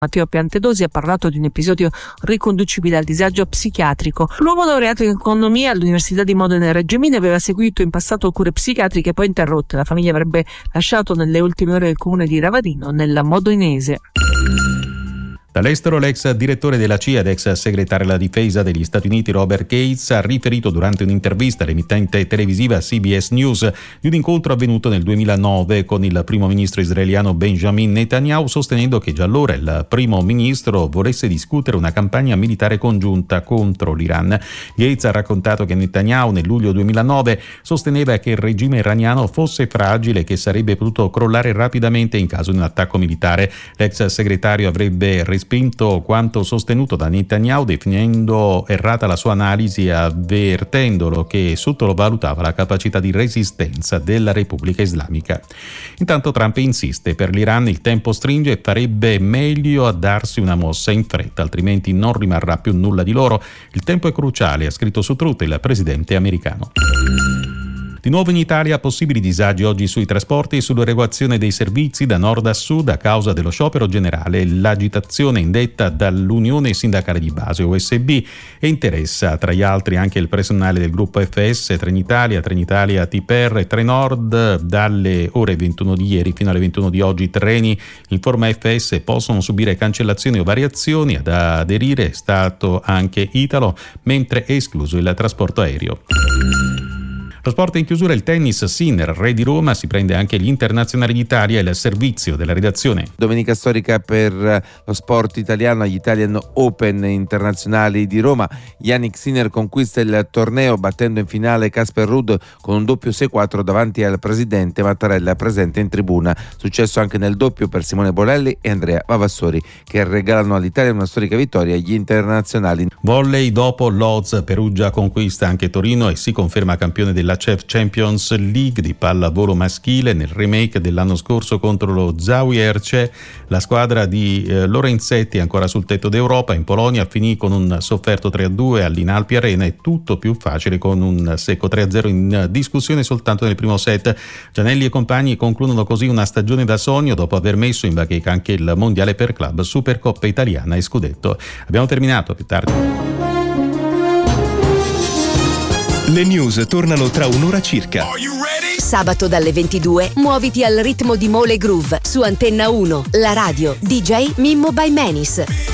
Matteo Piantedosi ha parlato di un episodio riconducibile al disagio psichiatrico. L'uomo laureato in economia all'Università di Modena e Reggio Emilia aveva seguito in passato cure psichiatriche poi interrotte. La famiglia avrebbe lasciato nelle ultime ore il comune di Ravadino, nella Modenese. Dall'estero, l'ex direttore della CIA ed ex segretario alla difesa degli Stati Uniti Robert Gates ha riferito durante un'intervista all'emittente televisiva CBS News di un incontro avvenuto nel 2009 con il primo ministro israeliano Benjamin Netanyahu, sostenendo che già allora il primo ministro volesse discutere una campagna militare congiunta contro l'Iran. Gates ha raccontato che Netanyahu nel luglio 2009 sosteneva che il regime iraniano fosse fragile e che sarebbe potuto crollare rapidamente in caso di un attacco militare. L'ex segretario avrebbe respinto quanto sostenuto da Netanyahu, definendo errata la sua analisi e avvertendolo che sottovalutava la capacità di resistenza della Repubblica Islamica. Intanto Trump insiste: per l'Iran il tempo stringe e farebbe meglio a darsi una mossa in fretta, altrimenti non rimarrà più nulla di loro. Il tempo è cruciale, ha scritto su Truth il presidente americano. Di nuovo in Italia possibili disagi oggi sui trasporti e sull'erogazione dei servizi da nord a sud a causa dello sciopero generale. L'agitazione indetta dall'Unione Sindacale di Base USB e interessa tra gli altri anche il personale del gruppo FS, Trenitalia, TPR e Trenord. Dalle ore 21 di ieri fino alle 21 di oggi treni in forma FS possono subire cancellazioni o variazioni. Ad aderire è stato anche Italo, mentre è escluso il trasporto aereo. Lo sport in chiusura, il tennis. Sinner, re di Roma, si prende anche gli internazionali d'Italia e il servizio della redazione. Domenica storica per lo sport italiano agli Italian Open internazionali di Roma. Jannik Sinner conquista il torneo battendo in finale Casper Ruud con un doppio 6-4 davanti al presidente Mattarella presente in tribuna. Successo anche nel doppio per Simone Bolelli e Andrea Vavassori, che regalano all'Italia una storica vittoria agli internazionali. Volley, dopo Lodz, Perugia conquista anche Torino e si conferma campione della CEF Champions League di pallavolo maschile. Nel remake dell'anno scorso contro lo Zawi Erce, la squadra di Lorenzetti, ancora sul tetto d'Europa in Polonia, finì con un sofferto 3-2 all'Inalpi Arena e tutto più facile con un secco 3-0 in discussione soltanto nel primo set. Gianelli e compagni concludono così una stagione da sogno dopo aver messo in bacheca anche il mondiale per club, Supercoppa italiana e scudetto. Abbiamo terminato, più tardi. Le news tornano tra un'ora circa. Sabato dalle 22 muoviti al ritmo di Mole Groove su Antenna 1, la radio DJ Mimmo by Menis.